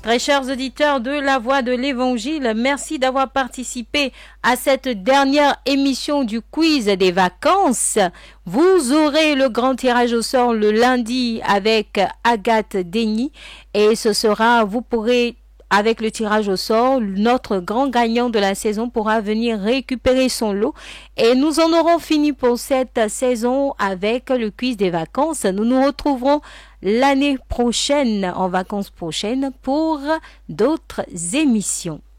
Très chers auditeurs de La Voix de l'Évangile, merci d'avoir participé à cette dernière émission du quiz des vacances. Vous aurez le grand tirage au sort le lundi avec Agathe Denis et ce sera, vous pourrez avec le tirage au sort, notre grand gagnant de la saison pourra venir récupérer son lot. Et nous en aurons fini pour cette saison avec le quiz des vacances. Nous nous retrouverons l'année prochaine, en vacances prochaines, pour d'autres émissions.